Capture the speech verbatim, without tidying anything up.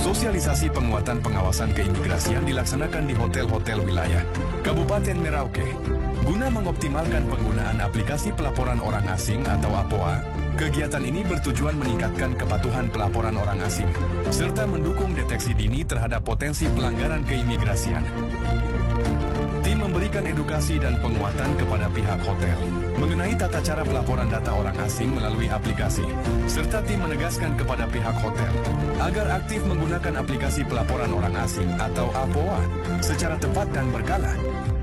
Sosialisasi penguatan pengawasan keimigrasian dilaksanakan di hotel-hotel wilayah Kabupaten Merauke. Guna mengoptimalkan penggunaan aplikasi pelaporan orang asing atau A P O A, kegiatan ini bertujuan meningkatkan kepatuhan pelaporan orang asing, serta mendukung deteksi dini terhadap potensi pelanggaran keimigrasian. Tim memberikan edukasi dan penguatan kepada pihak hotel mengenai tata cara pelaporan data orang asing melalui aplikasi, serta tim menegaskan kepada pihak hotel agar aktif menggunakan aplikasi pelaporan orang asing atau A P O A secara tepat dan berkala.